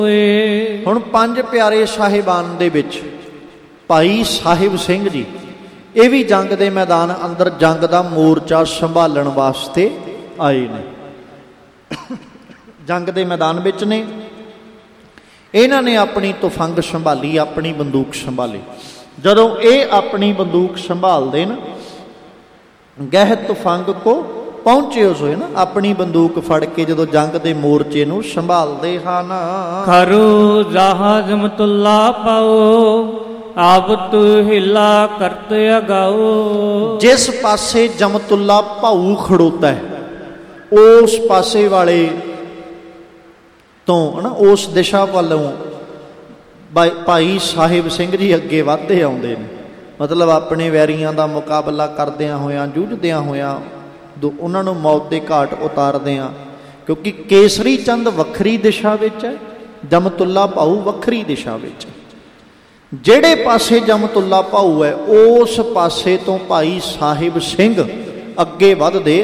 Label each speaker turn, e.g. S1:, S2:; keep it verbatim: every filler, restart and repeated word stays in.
S1: ਹੁਣ ਪੰਜ ਪਿਆਰੇ ਸਾਹਿਬਾਨ ਦੇ ਵਿੱਚ ਭਾਈ ਸਾਹਿਬ ਸਿੰਘ ਜੀ ਇਹ ਵੀ ਜੰਗ ਦੇ ਮੈਦਾਨ ਅੰਦਰ ਜੰਗ ਦਾ ਮੋਰਚਾ ਸੰਭਾਲਣ ਵਾਸਤੇ ਆਏ ਨੇ, ਜੰਗ ਦੇ ਮੈਦਾਨ ਵਿੱਚ ਨੇ। ਇਹਨਾਂ ਨੇ ਆਪਣੀ ਤੁਫੰਗ ਸੰਭਾਲੀ, ਆਪਣੀ ਬੰਦੂਕ ਸੰਭਾਲੀ। ਜਦੋਂ ਇਹ ਆਪਣੀ ਬੰਦੂਕ ਸੰਭਾਲਦੇ ਨਾ, ਗਹਿ ਤੁਫੰਗ ਕੋ ਪਹੁੰਚੇ ਉਸ ਹੋਏ ਨਾ, ਆਪਣੀ ਬੰਦੂਕ ਫੜ ਕੇ ਜਦੋਂ ਜੰਗ ਦੇ ਮੋਰਚੇ ਨੂੰ ਸੰਭਾਲਦੇ ਹਨ।
S2: ਖਰੂ ਜਹਾਜ਼ ਮਤੁੱਲਾ ਪਾਓ, ਆਪ ਤੂ ਹਿਲਾ ਕਰਤ ਅਗਾਓ।
S1: ਜਿਸ ਪਾਸੇ ਜਮਤੁੱਲਾ ਭਾਊ ਖੜੋਤਾ ਹੈ ਉਸ ਪਾਸੇ ਵਾਲੇ ਤੋਂ ਨਾ, ਉਸ ਦਿਸ਼ਾ ਵੱਲੋਂ ਭਾਈ ਸਾਹਿਬ ਸਿੰਘ ਜੀ ਅੱਗੇ ਵੱਧਦੇ ਆਉਂਦੇ ਨੇ। ਮਤਲਬ ਆਪਣੇ ਵੈਰੀਆਂ ਦਾ ਮੁਕਾਬਲਾ ਕਰਦਿਆਂ ਹੋਇਆਂ, ਜੂਝਦਿਆਂ ਹੋਇਆਂ ਦੋ ਉਹਨਾਂ ਨੂੰ ਮੌਤ ਦੇ ਘਾਟ ਉਤਾਰਦਿਆਂ, ਕਿਉਂਕਿ ਕੇਸਰੀ ਚੰਦ ਵੱਖਰੀ ਦਿਸ਼ਾ ਵਿੱਚ ਹੈ, ਜਮਤੁੱਲਾ ਭਾਊ ਵੱਖਰੀ ਦਿਸ਼ਾ ਵਿੱਚ। ਜਿਹੜੇ ਪਾਸੇ ਜਮਤੁੱਲਾ ਭਾਊ ਹੈ ਉਸ ਪਾਸੇ ਤੋਂ ਭਾਈ ਸਾਹਿਬ ਸਿੰਘ ਅੱਗੇ ਵੱਧਦੇ